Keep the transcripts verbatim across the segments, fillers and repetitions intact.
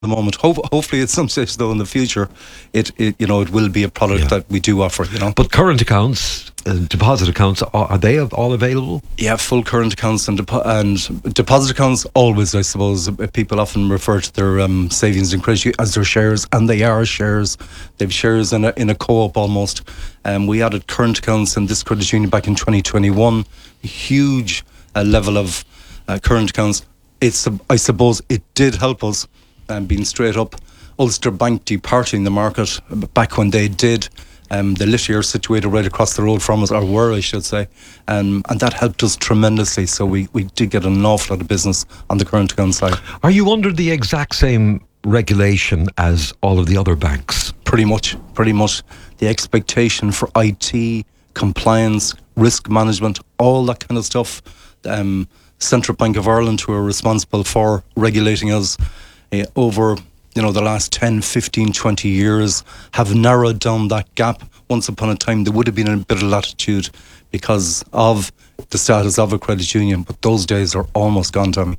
the moment. Ho- hopefully, at some stage though in the future, it, it you know it will be a product yeah. that we do offer. You know, but current accounts, uh, deposit accounts, are, are they all available? Yeah, full current accounts and depo- and deposit accounts. Always, I suppose, people often refer to their um, savings and credit as their shares, and they are shares. They've shares in a in a co-op almost. Um, we added current accounts in this credit union back in twenty twenty-one. A huge uh, level of uh, current accounts. It's I suppose it did help us. Um, being straight up, Ulster Bank departing the market back when they did. Um, they literally are situated right across the road from us, or were, I should say, um, and that helped us tremendously. So we, we did get an awful lot of business on the current account side. Are you under the exact same regulation as all of the other banks? Pretty much, pretty much. The expectation for I T, compliance, risk management, all that kind of stuff. Um, Central Bank of Ireland, who are responsible for regulating us, Uh, over you know the last ten, fifteen, twenty years, have narrowed down that gap. Once upon a time there would have been a bit of latitude because of the status of a credit union, but those days are almost gone, Tommy.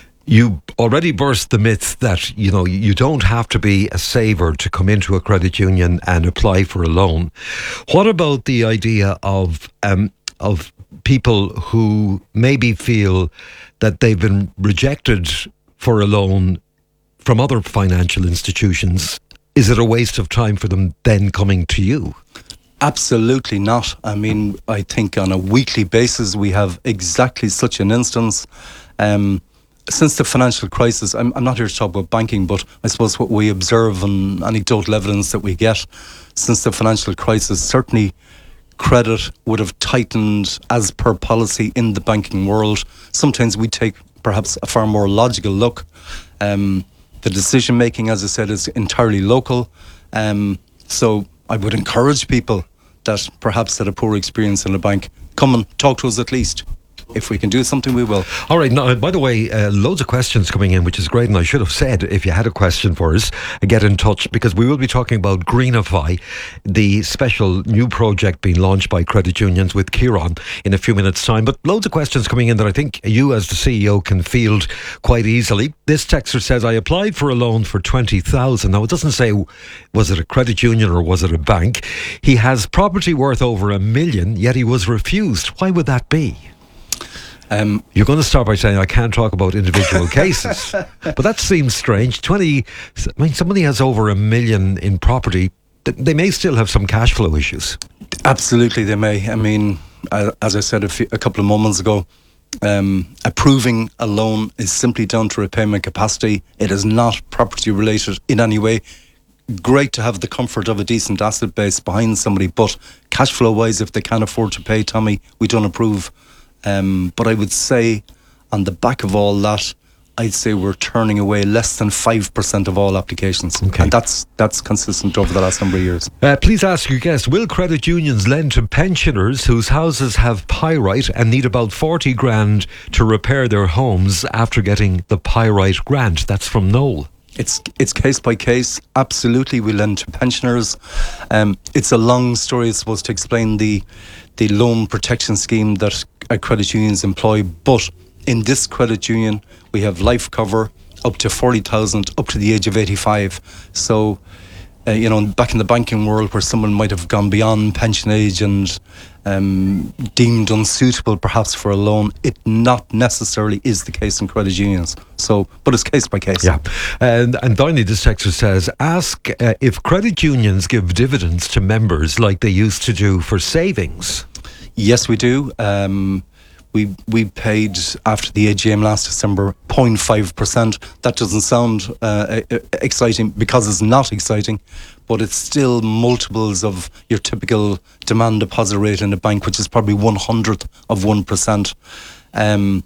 You already burst the myth that you know you don't have to be a saver to come into a credit union and apply for a loan. What about the idea of um, of people who maybe feel that they've been rejected for a loan from other financial institutions? Is it a waste of time for them then coming to you? Absolutely not. I mean, I think on a weekly basis we have exactly such an instance. Um, since the financial crisis, I'm, I'm not here to talk about banking, but I suppose what we observe and anecdotal evidence that we get since the financial crisis, certainly credit would have tightened as per policy in the banking world. Sometimes we take perhaps a far more logical look. Um, The decision making, as I said, is entirely local. Um, so I would encourage people that perhaps had a poor experience in a bank, come and talk to us at least. If we can do something, we will. All right. Now, by the way, uh, loads of questions coming in, which is great. And I should have said, if you had a question for us, get in touch, because we will be talking about Greenify, the special new project being launched by credit unions with Kieran in a few minutes' time. But loads of questions coming in that I think you as the C E O can field quite easily. This texter says, I applied for a loan for twenty thousand. Now, it doesn't say, was it a credit union or was it a bank? He has property worth over a million, yet he was refused. Why would that be? Um, You're going to start by saying I can't talk about individual cases, but that seems strange. twenty, I mean, somebody has over a million in property. They may still have some cash flow issues. Absolutely, they may. I mean, as I said a, few, a couple of moments ago, um, approving a loan is simply down to repayment capacity. It is not property related in any way. Great to have the comfort of a decent asset base behind somebody, but cash flow wise, if they can't afford to pay, Tommy, we don't approve. Um, but I would say on the back of all that, I'd say we're turning away less than five percent of all applications. Okay. And that's that's consistent over the last number of years. Uh, please ask your guest, will credit unions lend to pensioners whose houses have pyrite and need about forty grand to repair their homes after getting the pyrite grant? That's from Noel. It's it's case by case. Absolutely, we lend to pensioners. Um, it's a long story, I suppose, to explain the the loan protection scheme that uh, credit unions employ. But in this credit union, we have life cover up to forty thousand, up to the age of eighty-five. So, uh, you know, back in the banking world where someone might have gone beyond pension age and um, deemed unsuitable perhaps for a loan, it not necessarily is the case in credit unions. So, but it's case by case. Yeah. And, and finally, this texter says, ask uh, if credit unions give dividends to members like they used to do for savings. Yes, we do. Um, we we paid after the A G M last December zero point five percent. That doesn't sound uh, exciting because it's not exciting, but it's still multiples of your typical demand deposit rate in a bank, which is probably one hundredth of one percent. Um,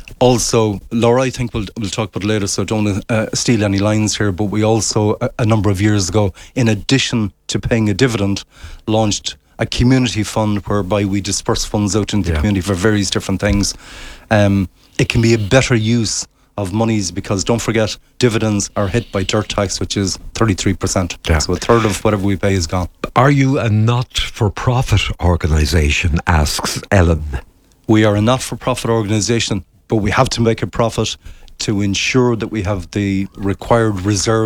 also, Laura, I think we'll, we'll talk about it later, so don't uh, steal any lines here, but we also, a, a number of years ago, in addition to paying a dividend, launched a community fund whereby we disperse funds out into the yeah. community for various different things. Um, it can be a better use of monies because don't forget, dividends are hit by dirt tax, which is thirty-three percent. Yeah. So a third of whatever we pay is gone. Are you a not-for-profit organisation, asks Ellen? We are a not-for-profit organisation, but we have to make a profit. to ensure that we have the required reserve